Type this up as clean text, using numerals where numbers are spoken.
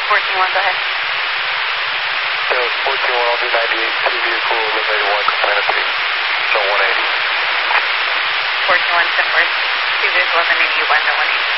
14-1, go ahead. So 14-1, I'll do 98, two vehicle, eliminated one, complaint of 2. No 180. 14-1, Sunburst, two vehicle, eliminated 1, no 180.